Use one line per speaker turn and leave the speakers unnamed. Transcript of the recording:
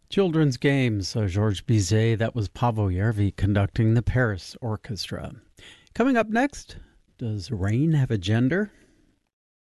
Children's Games, Georges Bizet. That was Paavo Järvi conducting the Paris Orchestra. Coming up next, does rain have a gender?